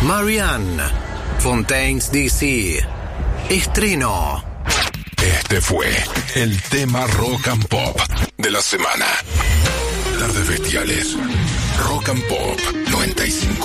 Marianne, Fontaines DC. Estreno. Este fue el tema Rock and Pop de la semana. Tardes Bestiales. Rock and Pop 95.1.